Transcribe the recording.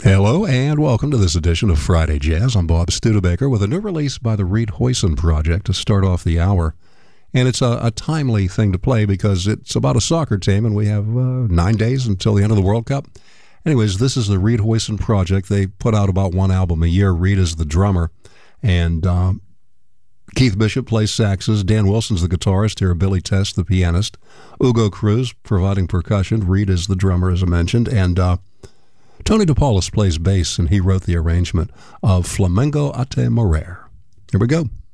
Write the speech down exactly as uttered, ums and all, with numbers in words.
Hello and welcome to this edition of Friday Jazz. I'm Bob Studebaker with a new release by the Reed Hoyson Project to start off the hour. And it's a, a timely thing to play because it's about a soccer team and we have uh, nine days until the end of the World Cup. Anyways, this is the Reed Hoyson Project. They put out about one album a year. Reed is the drummer. And um, Keith Bishop plays saxes. Dan Wilson's the guitarist. Here, Billy Test, the pianist. Ugo Cruz providing percussion. Reed is the drummer, as I mentioned. And uh, Tony DePaulis plays bass, and he wrote the arrangement of Flamengo a te morir. Here we go.